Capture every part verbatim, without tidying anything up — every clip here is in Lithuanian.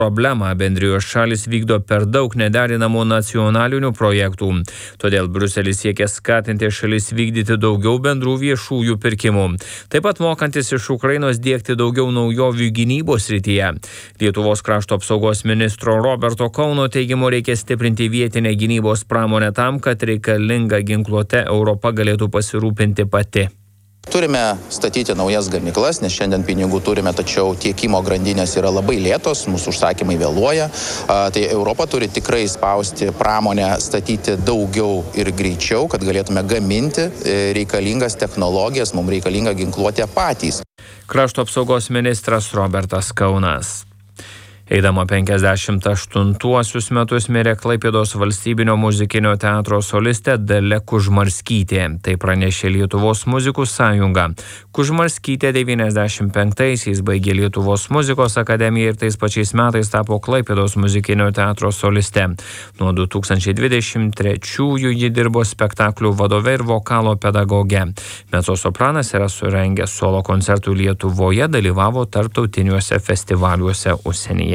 Problemą bendrijos šalis vykdo per daug nederinamų nacionalinių projektų. Todėl Briuselis siekia skatinti šalis vykdyti daugiau bendrų viešųjų pirkimų. Taip pat mokantis iš Ukrainos diegti daugiau naujovių gynybos srityje. Lietuvos krašto apsaugos ministro Roberto Kauno teigimu reikia stiprinti vietinę gynybos pramonę tam, kad reikalinga ginkluote Europa galėtų pasirūpinti pati. Turime statyti naujas gamyklas, nes šiandien pinigų turime, tačiau tiekimo grandinės yra labai lėtos, mūsų užsakymai vėluoja. Tai Europa turi tikrai spausti pramonę, statyti daugiau ir greičiau, kad galėtume gaminti reikalingas technologijas, mums reikalinga ginkluotė patys. Krašto apsaugos ministras Robertas Kaunas. Eidama penkiasdešimt aštuntuosius metus mirė Klaipėdos valstybinio muzikinio teatro solistė Dalia Kužmarskytė. Tai pranešė Lietuvos muzikų sąjunga. Kužmarskytė devyniasdešimt penktaisiais baigė Lietuvos muzikos akademiją ir tais pačiais metais tapo Klaipėdos muzikinio teatro solistė. Nuo du tūkstančiai dvidešimt trečiųjų ji dirbo spektaklių vadove ir vokalo pedagoge. Mecosopranas yra surengęs solo koncertų Lietuvoje, dalyvavo tarptautiniuose festivaliuose užsienyje.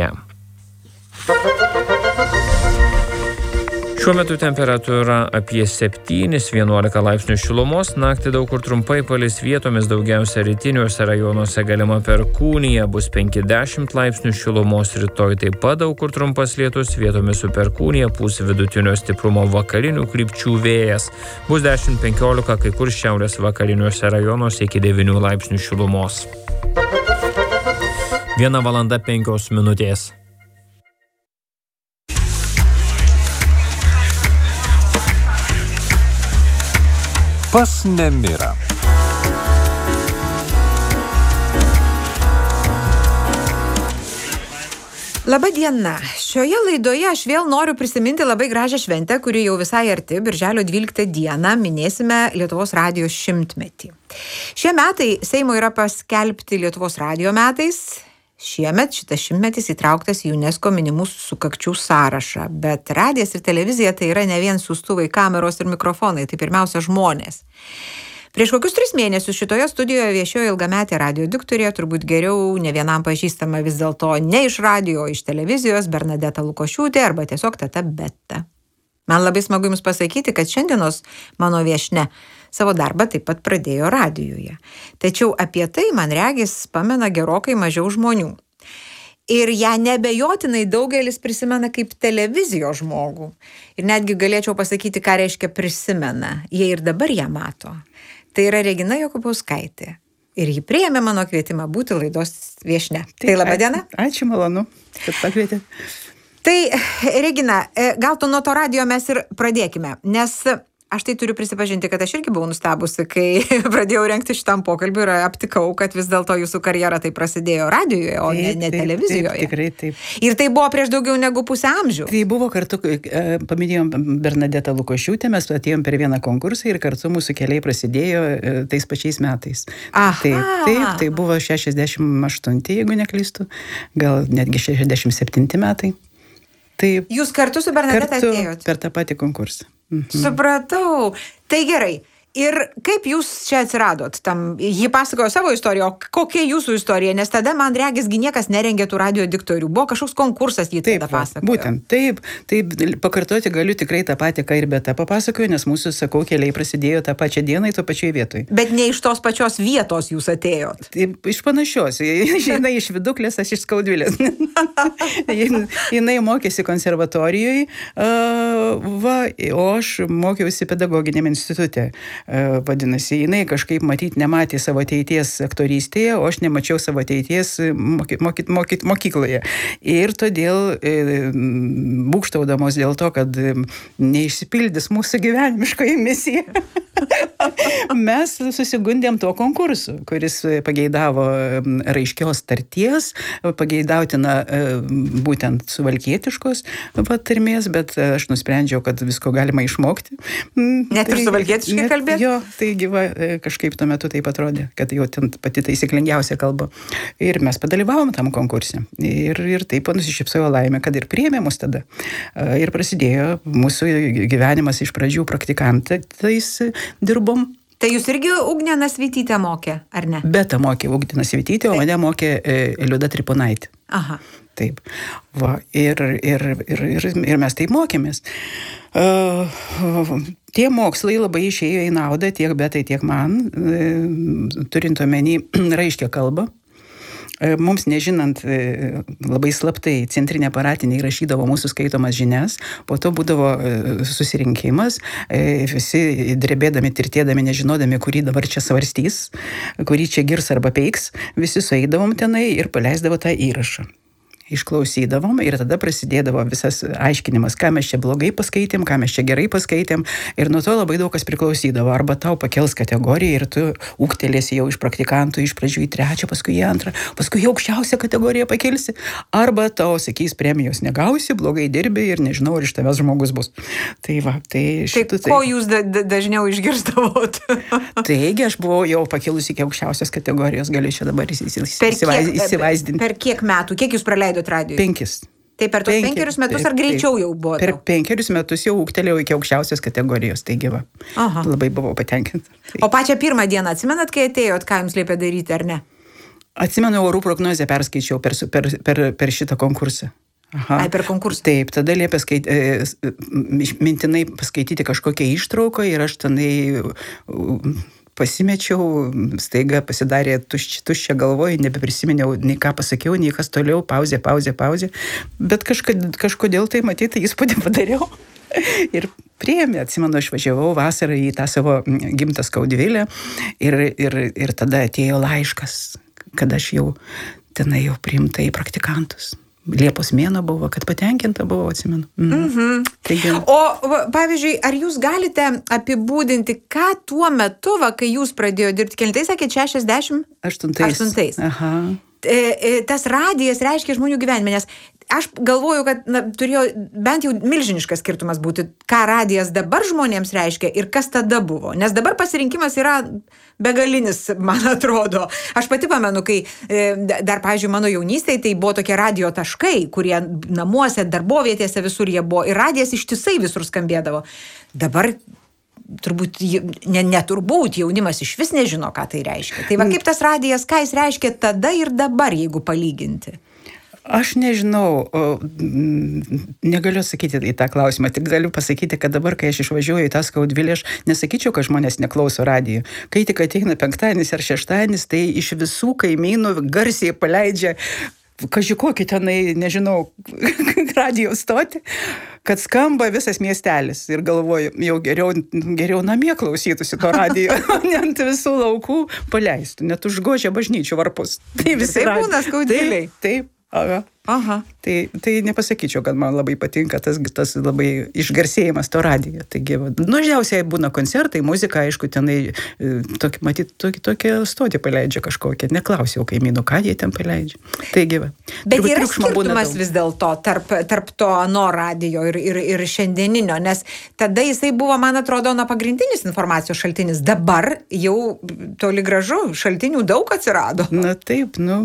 Šiuo metu temperatūra apie septyni vienuolika laipsnių šilumos, naktį daug kur trumpai palis, vietomis daugiausia rytiniuose rajonuose galima perkūnija, bus penki dešimt laipsnių šilumos, rytoj taip pat daug kur trumpas lietus, vietomis su perkūnija, pūs vidutinio stiprumo vakarinių krypčių vėjas, bus dešimt penkiolika, kai kur šiaurės vakariniuose rajonuose iki devynių laipsnių šilumos. Viena valanda penkios minutės. Pas nemirą. Labą dieną. Šioje laidoje aš vėl noriu prisiminti labai gražią šventę, kuri jau visai arti, birželio dvyliktą dieną minėsime Lietuvos radijo šimtmetį. Šie metai Seimo yra paskelbti Lietuvos radijo metais. Šiemet šitas šimtmetis įtrauktas į UNESCO minimų sukakčių sąrašą, bet radijas ir televizija tai yra ne vien siųstuvai, kameros ir mikrofonai, tai pirmiausia žmonės. Prieš kokius tris mėnesius šitoje studijoje viešėjo ilgametė radijo diktorė, turbūt geriau ne vienam pažįstama vis dėlto ne iš radijo, o iš televizijos, Bernadeta Lukošiūtė arba tiesiog teta Beta. Man labai smagu Jums pasakyti, kad šiandienos mano viešnia savo darbą taip pat pradėjo radijuje. Tačiau apie tai, man regis, pamena gerokai mažiau žmonių. Ir ją nebejotinai daugelis prisimena kaip televizijos žmogų. Ir netgi galėčiau pasakyti, ką reiškia prisimena. Jie ir dabar ją mato. Tai yra Regina Jokubauskaitė. Ir ji priėmė mano kvietimą būti laidos viešnia. Tai, tai laba diena. Ačiū, malonu, kad pakvietė. Tai, Regina, gal tu nuo to radijo mes ir pradėkime, nes aš tai turiu prisipažinti, kad aš irgi buvau nustebusi, kai pradėjau rengti šitam pokalbiui ir aptikau, kad vis dėlto jūsų karjera tai prasidėjo radijoje, o taip, ne, ne taip, televizijoje. Taip, tikrai taip. Ir tai buvo prieš daugiau negu pusę amžių. Tai buvo kartu, paminėjom Bernadetą Lukošiūtę, mes atėjom per vieną konkursą ir kartu mūsų keliai prasidėjo tais pačiais metais. Aha. Taip, taip, tai buvo šešiasdešimt aštunti, jeigu neklystu, gal netgi šešiasdešimt septinti metai. Taip, jūs kartu su Bernadeta atėjot? Per tą patį konkursą. Mhm. Supratau. Tai gerai. Ir kaip jūs čia atsiradot? Tam, ji pasakojo savo istoriją, o kokia jūsų istorija? Nes tada, man regisgi, niekas nerengė tų radijo diktorių. Buvo kažkoks konkursas, jį tada pasakojo. Būtent, taip. Taip, pakartoti galiu tikrai tą patį, ką ir Beta papasakojo, nes mūsų, sakau, keliai prasidėjo tą pačią dieną, to pačioj vietoj. Bet ne iš tos pačios vietos jūs atėjot? Taip, iš panašios. Jinai iš Viduklės, aš iš Skaudvilės. Jinai mokėsi konservatorijoje, va, o aš mokiausi pedagoginiam institute. Vadinasi, jinai kažkaip matyt nematė savo ateities aktorystėje, o aš nemačiau savo ateities moky, moky, moky, mokykloje. Ir todėl būgštaudamos dėl to, kad neišsipildys mūsų gyvenimiškoji misija, mes susigundėm tuo konkursu, kuris pageidavo raiškios tarties, pageidautina būtent suvalkietiškos tarmės, bet aš nusprendžiau, kad visko galima išmokti. Net ir suvalkietiškai kalbėti? Jo, taigi va, kažkaip tuo metu taip atrodė, kad jau ten pati taisyklingiausia kalba. Ir mes padalyvavom tam konkurse. Ir, ir taip nusišypsojo laimė, kad ir priėmė mus tada. Ir prasidėjo mūsų gyvenimas iš pradžių praktikantais dirbom. Tai jūs irgi Ugnę Nasvytytę mokė, ar ne? Beta mokė Ugnę Nasvytytę, o mane mokė Liuda Triponaitė. Aha. taip. Va, ir, ir, ir, ir, ir mes taip mokėmės. Uh, tie mokslai labai išėjo į naudą tiek Betai, tiek man, uh, turint omeny raiškę kalbą. Mums nežinant, labai slaptai centrinė aparatinė įrašydavo mūsų skaitomas žinias, po to būdavo susirinkimas, visi drebėdami, tirtėdami, nežinodami, kurį dabar čia svarstys, kurį čia girs arba peiks, visi sueidavom tenai ir paleisdavo tą įrašą. Išklausydavom ir tada prasidėdavo visas aiškinimas, ką mes čia blogai paskaitėm, ką mes čia gerai paskaitėm ir nuo to labai daug kas priklausydavo. Arba tau pakels kategoriją ir tu ūgtelėsi jau iš praktikantų iš pradžių į trečią, paskui į antrą, paskui į aukščiausią kategoriją pakelsi. Arba tau sakys, premijos negausi, blogai dirbi ir nežinau, ar iš tavęs žmogus bus. Tai va, tai šitų... Tai ko jūs da, da, dažniau išgirstavot? Taigi aš buvau jau pakilusi iki aukščiausios kategorijos, galiu čia dabar įsivaizdinti. Per kiek metų? Kiek jūs praleidot radijoje? Penkis. Tai per tos Penki, penkerius metus taip, ar greičiau taip. jau buvo? Per tau? penkerius metus jau ūgtelėjau iki aukščiausios kategorijos, taigi va. Aha. Labai buvau patenkinta. Tai. O pačią pirmą dieną atsimenat, kai atėjot, ką jums liepė daryti, ar ne? Atsimenu, orų prognozę perskaičiau per, per, per, per šitą konkursą. Aha. Ai, per konkursą. Taip, tada liepė skait, e, mintinai paskaityti kažkokią ištrauką ir aš tenai pasimečiau, staiga pasidarė tuščia, tuščia galvoj, nebeprisiminiau nei ką pasakiau, nei kas toliau, pauzė, pauzė, pauzė, bet kažkod, kažkodėl tai matyti įspūdį padariau. Ir priėmė, atsimenu, aš važiavau vasarą į tą savo gimtą Skaudvilę ir, ir, ir tada atėjo laiškas, kad aš jau tenai jau priimta į praktikantus. Liepos mėnuo buvo, kad patenkinta buvo, atsimenu. Mm. Mhm. Taigi... O, pavyzdžiui, ar jūs galite apibūdinti, ką tuo metu, va, kai jūs pradėjo dirbti, kelintais, sakėt, šešiasdešimt? Aštuntais. Aštuntais. Aha. E, e, tas radijas reiškia žmonių gyvenime, nes aš galvoju, kad na, turėjo bent jau milžiniškas skirtumas būti, ką radijas dabar žmonėms reiškia ir kas tada buvo. Nes dabar pasirinkimas yra begalinis, man atrodo. Aš pati pamenu, kai e, dar, pavyzdžiui, mano jaunystėje tai buvo tokie radio taškai, kurie namuose, darbovietėse visur jie buvo ir radijas ištisai visur skambėdavo. Dabar turbūt, ne, neturbūt, jaunimas iš vis nežino, ką tai reiškia. Tai va, kaip tas radijas, ką jis reiškia tada ir dabar, jeigu palyginti? Aš nežinau, negaliu atsakyti į tą klausimą, tik galiu pasakyti, kad dabar, kai aš išvažiuoju į tą Skaudvilę, aš nesakyčiau, kad žmonės neklauso radijo. Kai tik ateina penktadienis ar šeštadienis, tai iš visų kaimynų garsiai paleidžia kažkokį tenai, nežinau, radijo stotį, kad skamba visas miestelis. Ir galvoju, jau geriau, geriau namie klausytųsi to radijo, ne ant visų laukų paleistų, net užgožia bažnyčių varpus. Tai visai būna Skaudvilėj. Taip, taip. Aha. Aha. Tai, tai nepasakyčiau, kad man labai patinka tas, tas labai išgarsėjimas to radijo. Taigi, nužiausiai būna koncertai, muzika, aišku, tenai, tokį, matyt, tokį, tokią stotį paleidžia kažkokią. Neklausiau kaimynų, ką jie ten paleidžia. Taigi, va. Bet Turbūt yra skirtumas vis dėlto tarp, tarp to ano radijo ir, ir, ir šiandieninio, nes tada jisai buvo, man atrodo, na, pagrindinis informacijos šaltinis. Dabar jau toli gražu, šaltinių daug atsirado. Na taip, nu...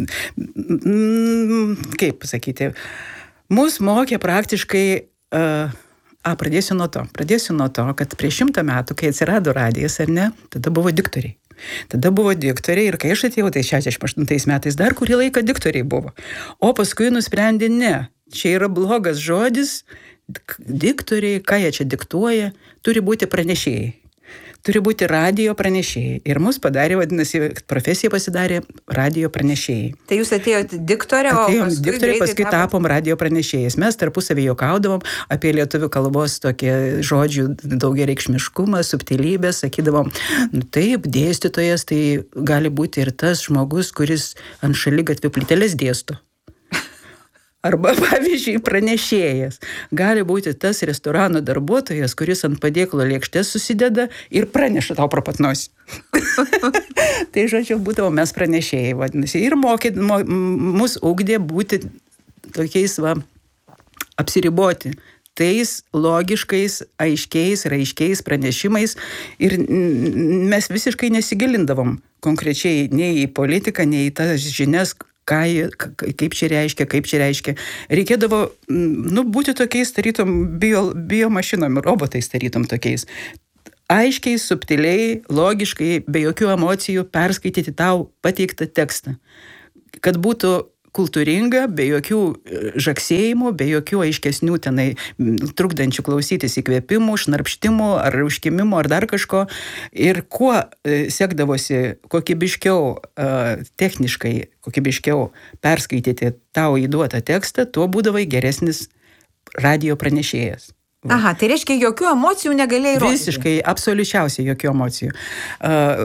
Mm, kaip pasakyti, mus mokė praktiškai, uh, a, pradėsiu nuo to, pradėsiu nuo to, kad prieš šimtą metų, kai atsirado radijas, ar ne, tada buvo diktoriai. Tada buvo diktoriai ir kai aš atėjau, tai šešiasdešimt aštuntais metais dar kurį laiką diktoriai buvo. O paskui nusprendė, ne, čia yra blogas žodis, diktoriai, ką jie čia diktuoja, turi būti pranešėjai. Turi būti radijo pranešėjai. Ir mus padarė, vadinasi, profesija pasidarė radijo pranešėjai. Tai jūs atėjote diktorė, o Atėjom paskui, diktorė, paskui tapot... tapom radijo pranešėjais. Mes tarpusavį juokaudavom apie lietuvių kalbos tokie žodžių daugiareikšmiškumą, subtilybę, sakydavom, nu taip, dėstytojas tai gali būti ir tas žmogus, kuris ant šaligatvių plyteles dėsto. Arba, pavyzdžiui, pranešėjas. Gali būti tas restorano darbuotojas, kuris ant padėklo lėkštės susideda ir praneša tau pro pat nosį. Tai, žodžiu, būdavo mes pranešėjai, vadinasi. Ir mokė, mo, mus ugdė būti tokiais, va, apsiriboti tais logiškais, aiškiais, raiškiais pranešimais. Ir mes visiškai nesigilindavom konkrečiai nei į politiką, nei į tas žinias, ką, kaip čia reiškia, kaip čia reiškia. Reikėdavo, nu, būti tokiais, tarytum, bio, bio mašinom, robotais tarytum tokiais. Aiškiai, subtiliai, logiškai, be jokių emocijų perskaityti tau pateiktą tekstą. Kad būtų kultūringa, be jokių žaksėjimų, be jokių aiškesnių tenai trukdančių klausytis įkvėpimų, šnarpštimų ar užkimimų ar dar kažko. Ir kuo sekdavosi kokybiškiau, techniškai kokybiškiau perskaityti tau įduotą tekstą, tuo būdavai geresnis radijo pranešėjas. Va. Aha, tai reiškia, jokių emocijų negalėjai rodyti. Visiškai, absoliučiausiai jokių emocijų. Uh,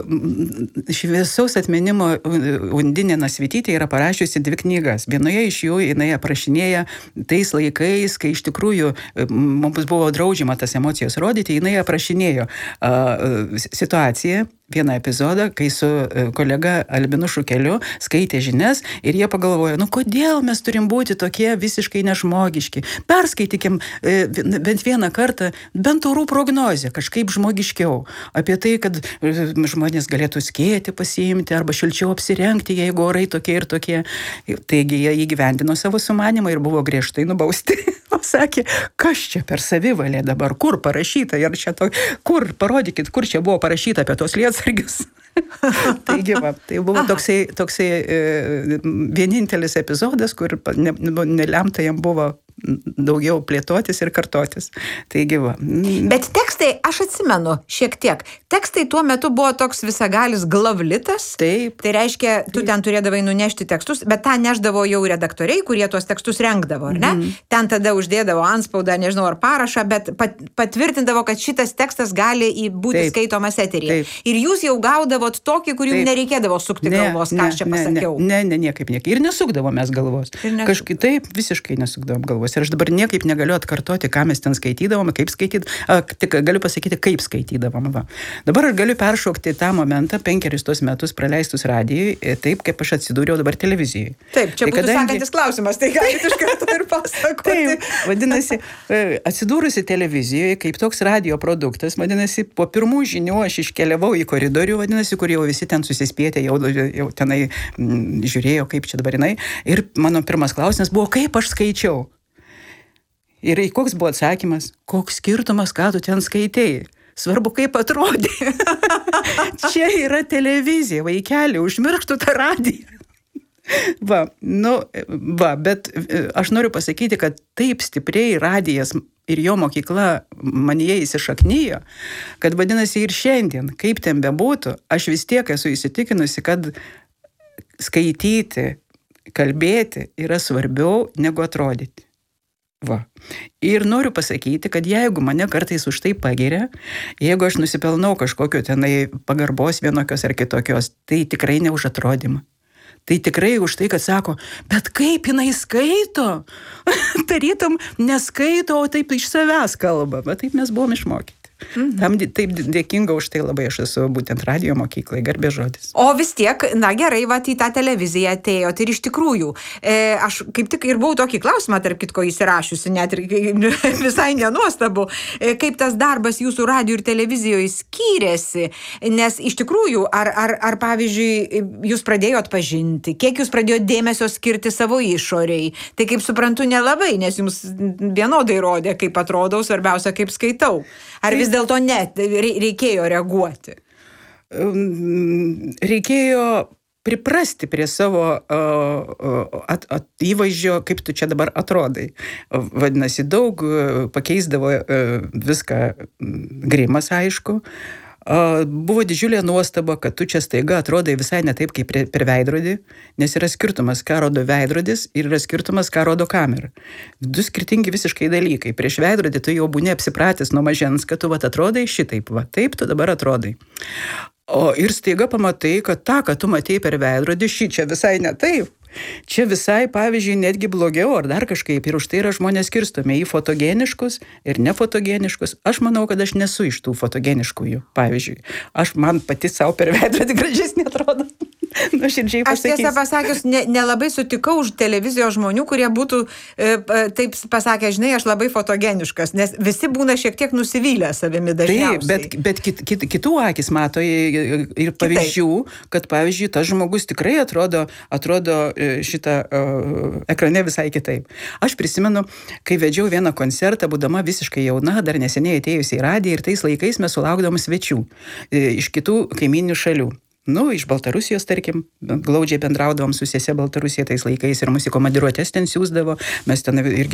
šviesaus atminimo Undinė Nasvytytė yra parašiusi dvi knygas. Vienoje iš jų jinai aprašinėja tais laikais, kai iš tikrųjų mums buvo draudžiama tas emocijas rodyti, jinai aprašinėjo uh, situaciją, vieną epizodą, kai su kolega Albinu Šukeliu skaitė žinias ir jie pagalvojo, nu kodėl mes turim būti tokie visiškai nežmogiški. Perskaitykim e, bent vieną kartą bent orų prognozę, kažkaip žmogiškiau. Apie tai, kad žmonės galėtų skėti pasiimti arba šilčiau apsirengti, jeigu orai tokie ir tokie. Taigi jie įgyvendino savo sumanimą ir buvo griežtai nubausti. O sakė, kas čia per savivalę dabar, kur parašyta, ir čia to, kur, parodykit, kur čia buvo parašyta apie tos lietsargius. Taigi, va, tai buvo toksai, toksai e, vienintelis epizodas, kur ne, nelemta jam buvo daugiau plėtotis ir kartotis. Taigi, va. Bet tekstai, aš atsimenu šiek tiek, tekstai tuo metu buvo toks visagalis glavlitas. Taip. Tai reiškia, tu Taip. ten turėdavai nunešti tekstus, bet tą neždavo jau redaktoriai, kurie tuos tekstus rengdavo, ar ne? Mm. Ten tada uždėdavo antspaudą, nežinau, ar parašą, bet pat, patvirtindavo, kad šitas tekstas gali būti Taip. Skaitomas eteryje. Taip. Ir jūs jau gaudavot tokį, kur jums nereikėdavo sukti ne, galvos, ką ne, aš čia ne, pasakiau. Ne, ne, ne, niekaip, niekaip. Ir nesukdavom mes galvos. Kažkaip taip, visiškai nesukdavom galvos. Ir aš dabar niekaip negaliu atkartoti, ką mes ten skaitydavom, kaip skaitydavom, tik galiu pasakyti, kaip skaitydavom. Va. Dabar aš galiu peršokti tą momentą, penkerius tos metus praleistus radijui, taip, kaip aš atsidūriau dabar televizijai. Taip, čia tai būtų kadangi... sekantis klausimas, tai galite iš karto ir pasakoti. Taip, vadinasi, atsidūrusi televizijoje, kaip toks radijo produktas, vadinasi, po pirmų žinių aš iškeliavau į koridorių, vadinasi, kur jau visi ten susispėtė, jau, jau tenai m, žiūrėjo, kaip čia dabar jinai. Ir mano pirmas klausimas buvo, kaip aš skaičiau. Ir koks buvo atsakymas, koks skirtumas, ką tu ten skaitėjai. Svarbu, kaip atrodė. Čia yra televizija, vaikeli, užmirštų tą radiją. Va, nu, va, bet aš noriu pasakyti, kad taip stipriai radijas ir jo mokykla manyje įsišaknyjo, kad vadinasi ir šiandien, kaip ten bebūtų, aš vis tiek esu įsitikinusi, kad skaityti, kalbėti yra svarbiau negu atrodyti. Va. Ir noriu pasakyti, kad jeigu mane kartais už tai pagiria, jeigu aš nusipelnau kažkokio tenai pagarbos vienokios ar kitokios, tai tikrai ne už atrodymą. Tai tikrai už tai, kad sako, bet kaip jinai skaito? Tarytum neskaito, o taip iš savęs kalba. Bet taip mes buvom išmokyti. Mhm. Tam taip dėkinga už tai labai aš esu būtent radijo mokyklai, garbė žodis. O vis tiek, na gerai, va, į tą televiziją atėjo, tai ir iš tikrųjų, e, aš kaip tik ir buvau tokį klausimą, tarp kitko įsirašiusi, net ir visai nenuostabu, e, kaip tas darbas jūsų radijo ir televizijoje skyrėsi, nes iš tikrųjų, ar, ar, ar pavyzdžiui, jūs pradėjot pažinti, kiek jūs pradėjot dėmesio skirti savo išoriai, tai kaip suprantu nelabai, nes jums vienodai rodė, kaip atrodau, svarbiausia, kaip skaitau. Ar vis dėlto ne, reikėjo reaguoti? Reikėjo priprasti prie savo uh, at, at, įvaizdžio, kaip tu čia dabar atrodai. Vadinasi, daug pakeisdavo uh, viską grimas, aišku. Uh, buvo didžiulė nuostaba, kad tu čia staiga atrodai visai ne taip, kaip per veidrodį, nes yra skirtumas, ką rodo veidrodis ir yra skirtumas, ką rodo kamera. Du skirtingi visiškai dalykai. Prieš veidrodį tu jau būni apsipratęs nuo mažens, kad tu vat atrodai šitaip, va taip tu dabar atrodai. O ir staiga pamatai, kad tą, ką tu matei per veidrodį, šį čia visai ne taip. Čia visai, pavyzdžiui, netgi blogiau ar dar kažkaip. Ir už tai yra žmonės skirstomi į fotogeniškus ir nefotogeniškus. Aš manau, kad aš nesu iš tų fotogeniškųjų, pavyzdžiui. Aš man pati savo per veidrodį gražesnė atrodo. Nuoširdžiai pasakysiu. Aš tiesą pasakius, ne, nelabai sutikau už televizijos žmonių, kurie būtų e, taip pasakę, žinai, aš labai fotogeniškas, nes visi būna šiek tiek nusivylę savimi dažniausiai. Taip, bet, bet kit, kit, kitų akis mato ir, ir pavyzdžių, kad, pavyzdžiui, tas žmogus tikrai atrodo, atrodo šitą uh, ekrane visai kitaip. Aš prisimenu, kai vedžiau vieną koncertą, būdama visiškai jauna, dar neseniai atėjusi į radiją ir tais laikais mes sulaukdavom svečių e, iš kitų kaiminių šalių. Nu, iš Baltarusijos, tarkim, glaudžiai bendraudavom su sese Baltarusija tais laikais ir mūsų komandiruotės ten siūsdavo, mes ten irgi